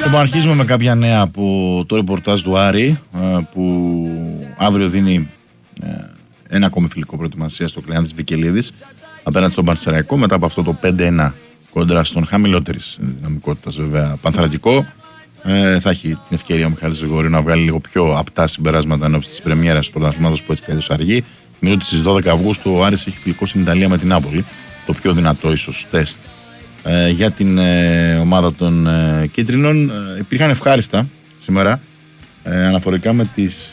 Λοιπόν, αρχίζουμε με κάποια νέα από το ρεπορτάζ του Άρη, που αύριο δίνει ένα ακόμη φιλικό προετοιμασία στο Κλεάνθης Βικελίδης απέναντι στον Πανσεραϊκό, μετά από αυτό το 5-1 κόντρα στον χαμηλότερης δυναμικότητας βέβαια Πανθρακικό. Θα έχει την ευκαιρία ο Μιχάλης Γρηγορίου να βγάλει λίγο πιο απτά συμπεράσματα ενώπιση της πρεμιέρας του πρωταθλήματος που έτσι κι αλλιώς αργεί. Νομίζω ότι στις 12 Αυγούστου ο Άρης έχει φιλικό στην Ιταλία με την Νάπολη, το πιο δυνατό ίσως τεστ για την ομάδα των κίτρινων. Υπήρχαν ευχάριστα σήμερα αναφορικά με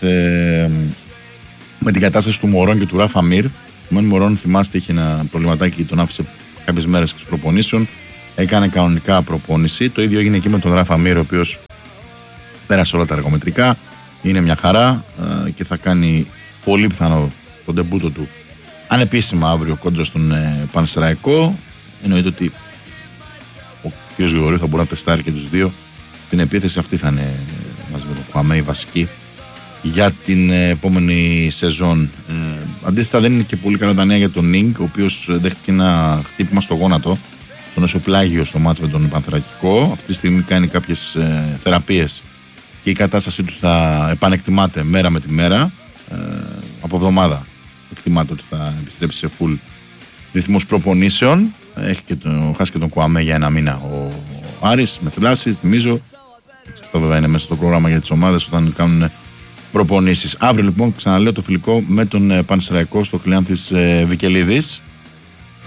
την κατάσταση του Μωρόν και του Ράφα Μίρ. Ο Μωρόν, θυμάστε, είχε ένα προβληματάκι, τον άφησε κάποιες μέρες εξ προπονήσεων. Έκανε κανονικά προπόνηση. Το ίδιο έγινε και με τον Ράφα Μίρ, ο οποίος πέρασε όλα τα εργομετρικά. Είναι μια χαρά και θα κάνει πολύ πιθανό τον ντεμπούτο του ανεπίσημα αύριο κόντρα στον Πανσεραϊκό. Εννοείται ότι ο κ. Γρηγορίου θα μπορεί να τεστάρει και τους δύο. Στην επίθεση αυτή θα είναι μαζί με τον Κουαμέ η βασική για την επόμενη σεζόν. Αντίθετα, δεν είναι και πολύ καλά τα νέα για τον Νίνγκ, ο οποίος δέχτηκε ένα χτύπημα στο γόνατο, στο νοσοπλάγιο στο μάτς με τον Πανθρακικό. Αυτή τη στιγμή κάνει κάποιες θεραπείες και η κατάστασή του θα επανεκτιμάται μέρα με τη μέρα. Από εβδομάδα εκτιμάται ότι θα επιστρέψει σε full ρυθμούς προπονήσεων. Έχει χάσει και τον Κουαμέ για ένα μήνα ο Άρης με θλάση, θυμίζω. Αυτό βέβαια είναι μέσα στο πρόγραμμα για τις ομάδες όταν κάνουν προπονήσεις. Αύριο λοιπόν, ξαναλέω, το φιλικό με τον Πανσεραϊκό στο Κλεάνθης Βικελίδης.